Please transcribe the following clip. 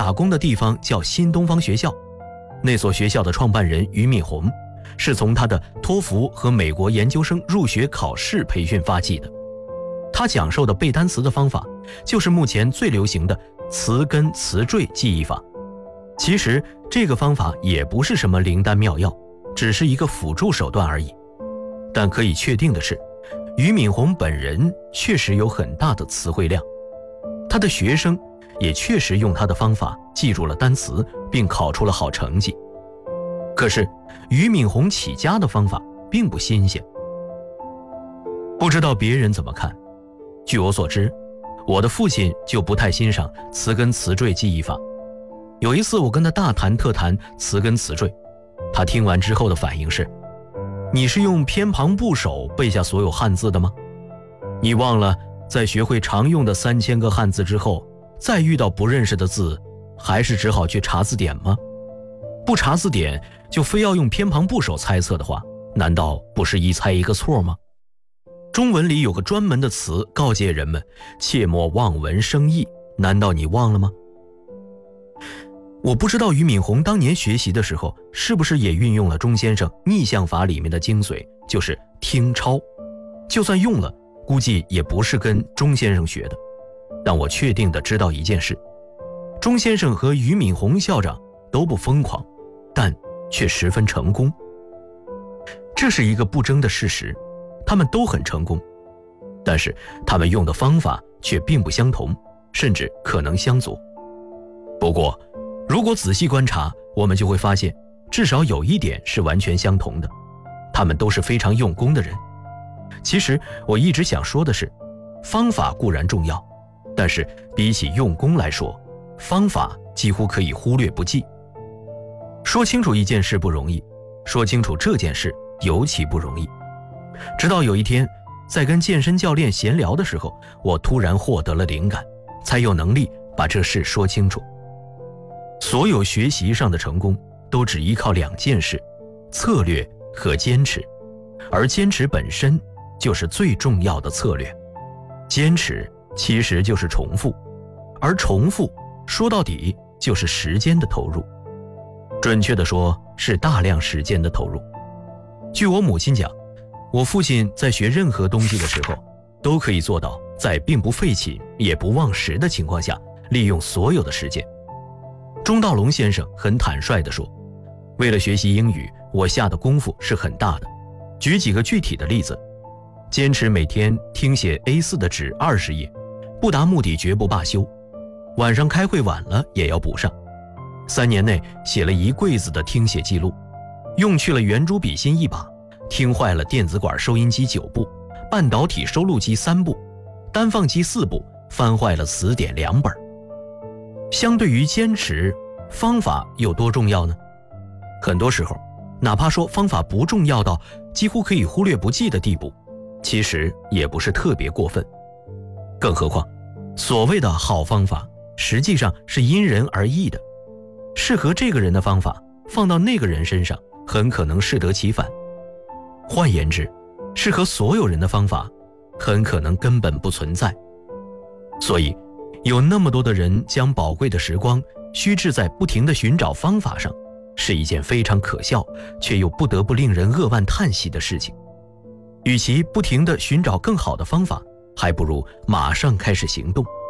打工的地方叫新东方学校，那所学校的创办人俞敏洪是从他的托福和美国研究生入学考试培训发迹的。他讲授的背单词的方法就是目前最流行的词根词缀记忆法。其实这个方法也不是什么灵丹妙药，只是一个辅助手段而已。但可以确定的是，俞敏洪本人确实有很大的词汇量，他的学生也确实用他的方法记住了单词，并考出了好成绩。可是俞敏洪起家的方法并不新鲜，不知道别人怎么看。据我所知，我的父亲就不太欣赏词根词缀记忆法。有一次我跟他大谈特谈词根词缀，他听完之后的反应是：你是用偏旁部首背下所有汉字的吗？你忘了在学会常用的3000个汉字之后，再遇到不认识的字，还是只好去查字典吗？不查字典就非要用偏旁部首猜测的话，难道不是一猜一个错吗？中文里有个专门的词告诫人们切莫望文生义，难道你忘了吗？我不知道俞敏洪当年学习的时候是不是也运用了钟先生逆向法里面的精髓，就是听抄。就算用了，估计也不是跟钟先生学的。但我确定的知道一件事，钟先生和俞敏洪校长都不疯狂，但却十分成功。这是一个不争的事实，他们都很成功，但是他们用的方法却并不相同，甚至可能相左。不过如果仔细观察，我们就会发现至少有一点是完全相同的，他们都是非常用功的人。其实我一直想说的是，方法固然重要，但是比起用功来说，方法几乎可以忽略不计。说清楚一件事不容易，说清楚这件事尤其不容易。直到有一天，在跟健身教练闲聊的时候，我突然获得了灵感，才有能力把这事说清楚。所有学习上的成功都只依靠2件事：策略和坚持，而坚持本身就是最重要的策略。坚持其实就是重复，而重复说到底就是时间的投入，准确地说是大量时间的投入。据我母亲讲，我父亲在学任何东西的时候都可以做到在并不废寝也不忘食的情况下利用所有的时间。钟道龙先生很坦率地说，为了学习英语，我下的功夫是很大的。举几个具体的例子：坚持每天听写 A4 的纸20页，不达目的绝不罢休，晚上开会晚了也要补上。3年内写了1柜子的听写记录，用去了圆珠笔芯1把，听坏了电子管收音机9部，半导体收录机3部，单放机4部，翻坏了词典2本。相对于坚持，方法有多重要呢？很多时候，哪怕说方法不重要到几乎可以忽略不计的地步，其实也不是特别过分。更何况，所谓的好方法，实际上是因人而异的。适合这个人的方法，放到那个人身上，很可能适得其反。换言之，适合所有人的方法，很可能根本不存在。所以，有那么多的人将宝贵的时光虚掷在不停地寻找方法上，是一件非常可笑却又不得不令人扼腕叹息的事情。与其不停地寻找更好的方法，还不如马上开始行动。